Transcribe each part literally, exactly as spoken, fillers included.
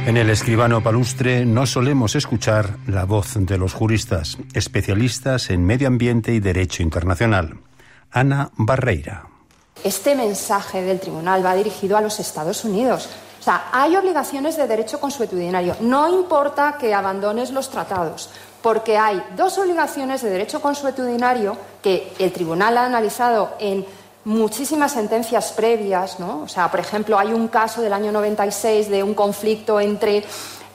En El Escribano Palustre no solemos escuchar la voz de los juristas, especialistas en medio ambiente y derecho internacional. Ana Barreira. Este mensaje del tribunal va dirigido a los Estados Unidos. O sea, hay obligaciones de derecho consuetudinario. No importa que abandones los tratados, porque hay dos obligaciones de derecho consuetudinario que el tribunal ha analizado en muchísimas sentencias previas, ¿no? O sea, por ejemplo, hay un caso del año noventa y seis de un conflicto entre, eh,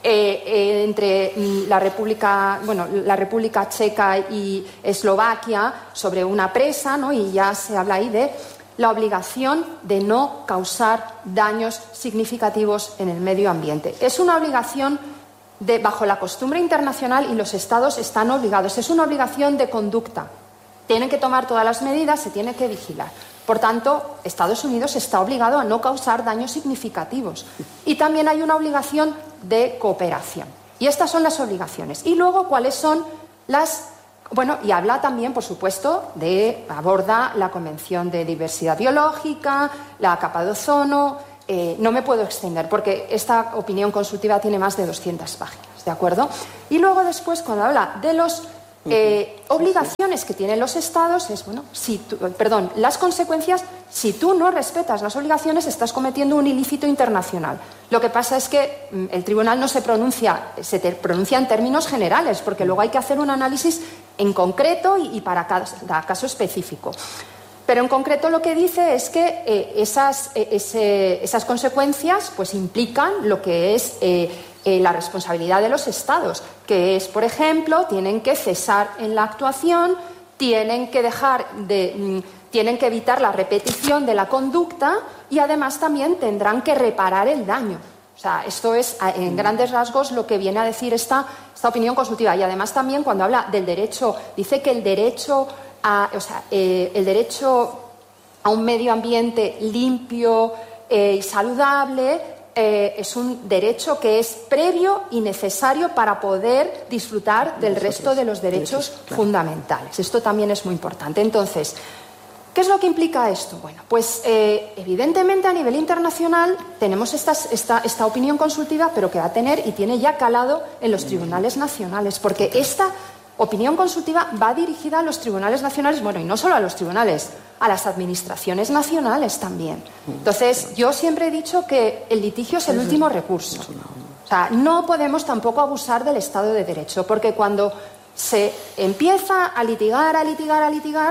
eh, entre la República, bueno, la República Checa y Eslovaquia sobre una presa, ¿no? Y ya se habla ahí de la obligación de no causar daños significativos en el medio ambiente. Es una obligación de, bajo la costumbre internacional, y los Estados están obligados. Es una obligación de conducta. Tienen que tomar todas las medidas, se tiene que vigilar. Por tanto, Estados Unidos está obligado a no causar daños significativos. Y también hay una obligación de cooperación. Y estas son las obligaciones. Y luego, ¿cuáles son las...? Bueno, y habla también, por supuesto, de... aborda la Convención de Diversidad Biológica, la capa de ozono... Eh, no me puedo extender porque esta opinión consultiva tiene más de doscientas páginas, ¿de acuerdo? Y luego después, cuando habla de los... Eh, obligaciones que tienen los estados es, bueno, si tú, perdón, las consecuencias, si tú no respetas las obligaciones, estás cometiendo un ilícito internacional. Lo que pasa es que mm, el tribunal no se pronuncia, se te pronuncia en términos generales, porque luego hay que hacer un análisis en concreto y, y para cada, cada caso específico. Pero en concreto lo que dice es que eh, esas, eh, ese, esas consecuencias pues implican lo que es eh, eh, la responsabilidad de los estados, que es, por ejemplo, tienen que cesar en la actuación, tienen que dejar de, mm, tienen que evitar la repetición de la conducta y además también tendrán que reparar el daño. O sea, esto es en grandes rasgos lo que viene a decir esta, esta opinión consultiva. Y además también cuando habla del derecho, dice que el derecho A, o sea, eh, el derecho a un medio ambiente limpio eh, y saludable eh, es un derecho que es previo y necesario para poder disfrutar del resto de los derechos fundamentales. Esto también es muy importante. Entonces, ¿qué es lo que implica esto? Bueno, pues eh, evidentemente a nivel internacional tenemos estas, esta, esta opinión consultiva, pero que va a tener y tiene ya calado en los tribunales nacionales, porque esta opinión consultiva va dirigida a los tribunales nacionales, bueno, y no solo a los tribunales, a las administraciones nacionales también. Entonces, yo siempre he dicho que el litigio es el último recurso. O sea, no podemos tampoco abusar del Estado de Derecho, porque cuando se empieza a litigar, a litigar, a litigar,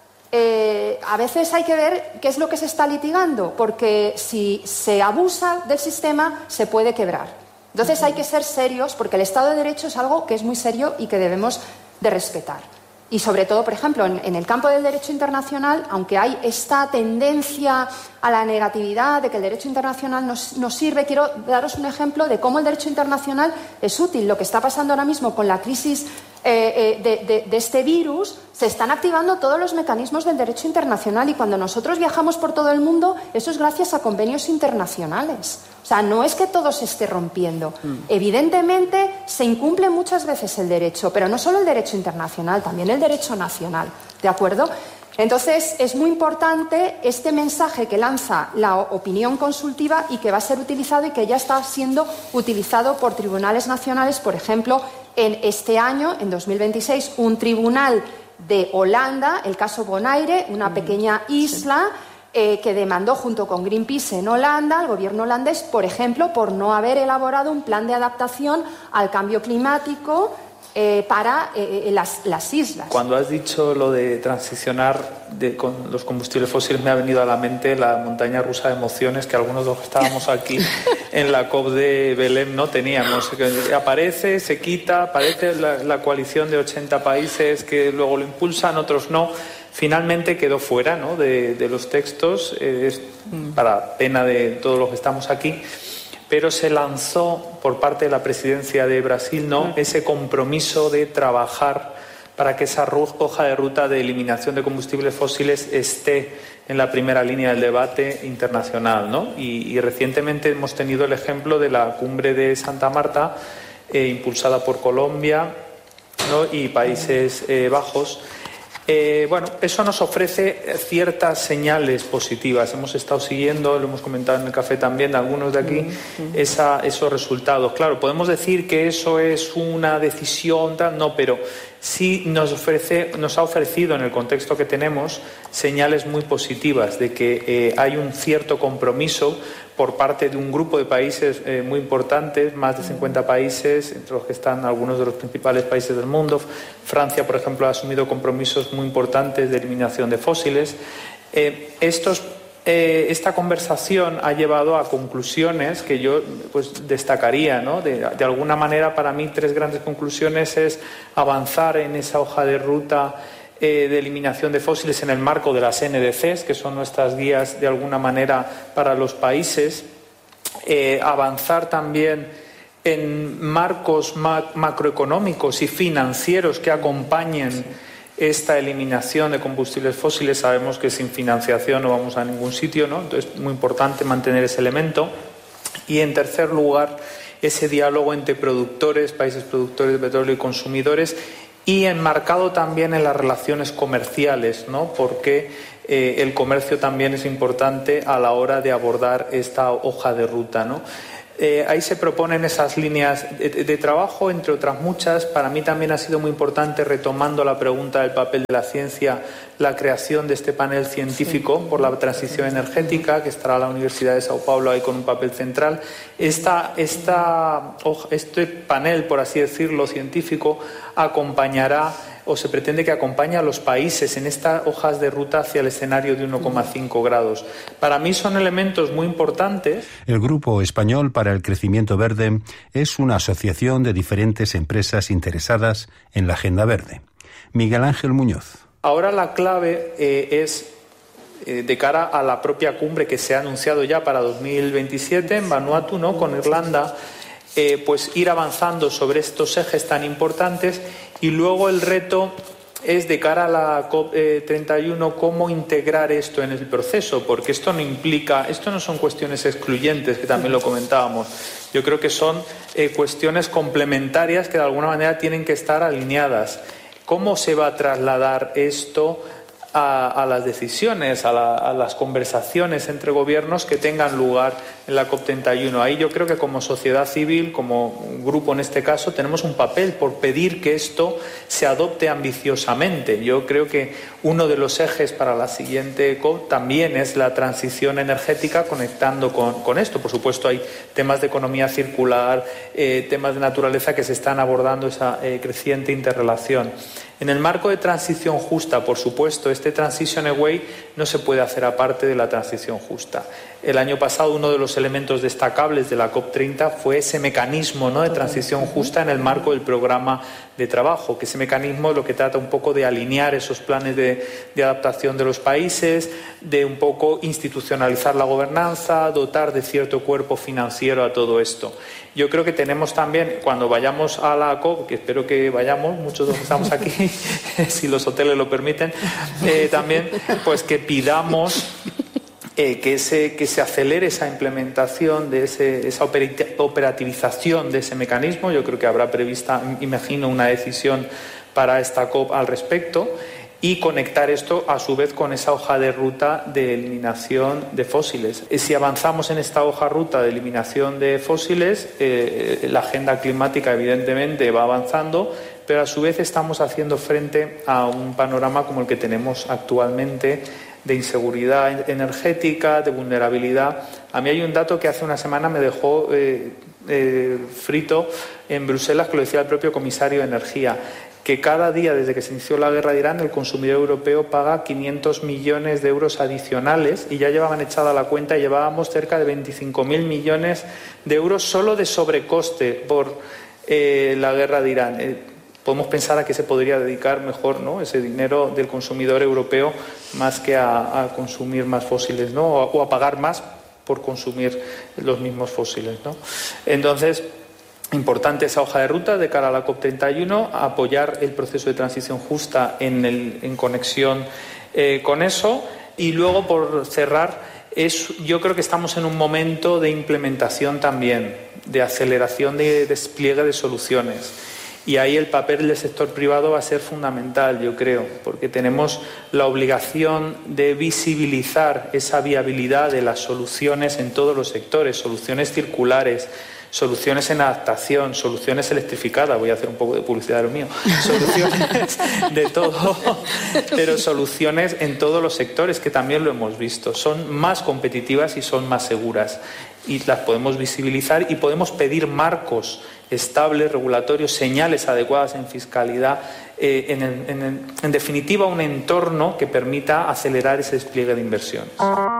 eh, a veces hay que ver qué es lo que se está litigando, porque si se abusa del sistema, se puede quebrar. Entonces hay que ser serios porque el Estado de Derecho es algo que es muy serio y que debemos de respetar. Y sobre todo, por ejemplo, en, en el campo del derecho internacional, aunque hay esta tendencia a la negatividad de que el derecho internacional nos, nos sirve, quiero daros un ejemplo de cómo el derecho internacional es útil. Lo que está pasando ahora mismo con la crisis eh, eh, de, de, de este virus, se están activando todos los mecanismos del derecho internacional y cuando nosotros viajamos por todo el mundo, eso es gracias a convenios internacionales. O sea, no es que todo se esté rompiendo. Mm. Evidentemente, se incumple muchas veces el derecho, pero no solo el derecho internacional, también el derecho nacional, ¿de acuerdo? Entonces, es muy importante este mensaje que lanza la opinión consultiva y que va a ser utilizado y que ya está siendo utilizado por tribunales nacionales. Por ejemplo, en este año, en dos mil veintiséis, un tribunal de Holanda, el caso Bonaire, una pequeña isla, eh, que demandó junto con Greenpeace en Holanda al gobierno holandés, por ejemplo, por no haber elaborado un plan de adaptación al cambio climático Eh, para eh, las, las islas. Cuando has dicho lo de transicionar de, con los combustibles fósiles, me ha venido a la mente la montaña rusa de emociones que algunos de los que estábamos aquí en la COP de Belém no teníamos. Que aparece, se quita, aparece la, la coalición de ochenta países que luego lo impulsan, otros no. Finalmente quedó fuera, ¿no?, de, de los textos, eh, es para pena de todos los que estamos aquí. Pero se lanzó por parte de la presidencia de Brasil, ¿no?, ese compromiso de trabajar para que esa hoja de ruta de eliminación de combustibles fósiles esté en la primera línea del debate internacional, ¿no? Y, y recientemente hemos tenido el ejemplo de la cumbre de Santa Marta, eh, impulsada por Colombia, ¿no?, y Países eh, Bajos, Eh, bueno, eso nos ofrece ciertas señales positivas. Hemos estado siguiendo, lo hemos comentado en el café también, algunos de aquí, uh-huh. esa, esos resultados. Claro, podemos decir que eso es una decisión, tal, no, pero sí nos ofrece, nos ha ofrecido en el contexto que tenemos señales muy positivas de que eh, hay un cierto compromiso por parte de un grupo de países eh, muy importantes, más de cincuenta países, entre los que están algunos de los principales países del mundo. Francia, por ejemplo, ha asumido compromisos muy importantes de eliminación de fósiles. Eh, estos, eh, esta conversación ha llevado a conclusiones que yo pues, destacaría, ¿no? De, de alguna manera, para mí, tres grandes conclusiones es avanzar en esa hoja de ruta Eh, de eliminación de fósiles en el marco de las N D Cs, que son nuestras guías de alguna manera para los países, eh, avanzar también en marcos ma- macroeconómicos y financieros que acompañen esta eliminación de combustibles fósiles. Sabemos que sin financiación no vamos a ningún sitio, ¿no? Entonces es muy importante mantener ese elemento. Y en tercer lugar, ese diálogo entre productores, países productores de petróleo y consumidores, y enmarcado también en las relaciones comerciales, ¿no? Porque eh, el comercio también es importante a la hora de abordar esta hoja de ruta, ¿no? Eh, ahí se proponen esas líneas de, de trabajo, entre otras muchas. Para mí también ha sido muy importante, retomando la pregunta del papel de la ciencia, la creación de este panel científico por la transición energética, que estará la Universidad de Sao Paulo ahí con un papel central. Esta, esta, este panel, por así decirlo, científico, acompañará o se pretende que acompañe a los países en estas hojas de ruta hacia el escenario de uno coma cinco grados. Para mí son elementos muy importantes. El Grupo Español para el Crecimiento Verde es una asociación de diferentes empresas interesadas en la Agenda Verde. Miguel Ángel Muñoz. Ahora la clave eh, es, eh, de cara a la propia cumbre que se ha anunciado ya para dos mil veintisiete en Vanuatu, ¿no? Con Irlanda, eh, pues ir avanzando sobre estos ejes tan importantes. Y luego el reto es, de cara a la COP treinta y uno, cómo integrar esto en el proceso, porque esto no implica, esto no son cuestiones excluyentes, que también lo comentábamos. Yo creo que son eh, cuestiones complementarias que de alguna manera tienen que estar alineadas. ¿Cómo se va a trasladar esto a, a las decisiones, a, la, a las conversaciones entre gobiernos que tengan lugar en la COP treinta y uno? Ahí yo creo que como sociedad civil, como grupo en este caso, tenemos un papel por pedir que esto se adopte ambiciosamente. Yo creo que uno de los ejes para la siguiente COP también es la transición energética, conectando con, con esto. Por supuesto, hay temas de economía circular, eh, temas de naturaleza que se están abordando, esa eh, creciente interrelación. En el marco de transición justa, por supuesto, este Transition Away no se puede hacer aparte de la transición justa. El año pasado uno de los elementos destacables de la COP treinta fue ese mecanismo, ¿no?, de transición justa en el marco del programa de trabajo, que ese mecanismo lo que trata un poco de alinear esos planes de, de adaptación de los países, de un poco institucionalizar la gobernanza, dotar de cierto cuerpo financiero a todo esto. Yo creo que tenemos también, cuando vayamos a la COP, que espero que vayamos, muchos de los que estamos aquí, si los hoteles lo permiten, eh, también pues que pidamos eh, que, ese, que se acelere esa implementación, de ese, esa operativización de ese mecanismo. Yo creo que habrá prevista, imagino, una decisión para esta COP al respecto, y conectar esto a su vez con esa hoja de ruta de eliminación de fósiles. Si avanzamos en esta hoja de ruta de eliminación de fósiles, eh, la agenda climática evidentemente va avanzando, pero a su vez estamos haciendo frente a un panorama como el que tenemos actualmente, de inseguridad energética, de vulnerabilidad. A mí hay un dato que hace una semana me dejó eh, eh, frito en Bruselas, que lo decía el propio comisario de Energía, que cada día desde que se inició la guerra de Irán el consumidor europeo paga quinientos millones de euros adicionales, y ya llevaban echada la cuenta y llevábamos cerca de veinticinco mil millones de euros solo de sobrecoste por eh, la guerra de Irán. Eh, podemos pensar a qué se podría dedicar mejor, ¿no?, ese dinero del consumidor europeo, más que a, a consumir más fósiles, ¿no?, o a, o a pagar más por consumir los mismos fósiles, ¿no? Entonces, importante esa hoja de ruta de cara a la COP treinta y uno, apoyar el proceso de transición justa en, el, en conexión eh, con eso. Y luego, por cerrar, es, yo creo que estamos en un momento de implementación también, de aceleración de despliegue de soluciones. Y ahí el papel del sector privado va a ser fundamental, yo creo, porque tenemos la obligación de visibilizar esa viabilidad de las soluciones en todos los sectores, soluciones circulares, soluciones en adaptación, soluciones electrificadas, voy a hacer un poco de publicidad de lo mío, soluciones de todo, pero soluciones en todos los sectores, que también lo hemos visto, son más competitivas y son más seguras. Y las podemos visibilizar y podemos pedir marcos estables, regulatorios, señales adecuadas en fiscalidad, eh, en, en, en, en definitiva un entorno que permita acelerar ese despliegue de inversión.